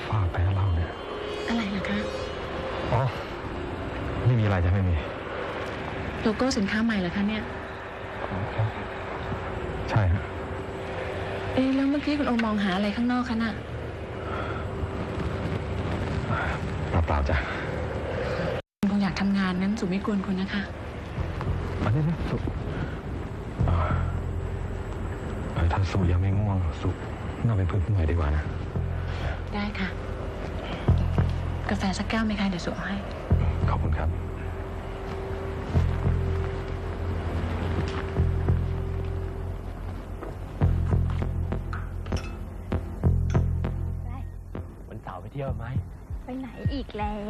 ฝากไปให้เราเนี่ยอะไรล่ะคะอ๋อไม่มีอะไรจะไม่มีโลโก้สินค้าใหม่เหรอคะเนี่ยใช่ฮะแล้วเมื่อกี้คุณโอมองหาอะไรข้างนอกคะน่ะเปล่าๆจ้ะคุณคงอยากทำงานนั้นสุไม่กวนคุณนะคะอันนี้นะสุถ้าสุยังไม่ง่วงสุน่าเป็นเพื่อนหน่อยดีกว่านะได้ค่ะ กาแฟสักแก้วไหมคะเดี๋ยวสุเอาให้ขอบคุณครับวันเสาร์ไปเที่ยวไหมไปไหนอีกแล้ว